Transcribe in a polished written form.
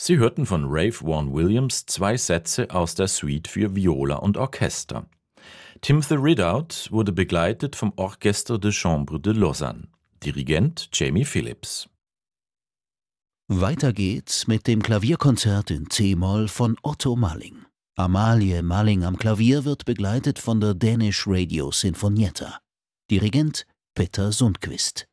Sie hörten von Ralph Vaughan Williams 2 Sätze aus der Suite für Viola und Orchester. Timothy Ridout wurde begleitet vom Orchestre de Chambre de Lausanne. Dirigent Jamie Phillips. Weiter geht's mit dem Klavierkonzert in C-Moll von Otto Malling. Amalie Malling am Klavier wird begleitet von der Danish Radio Sinfonietta. Dirigent Petter Sundqvist.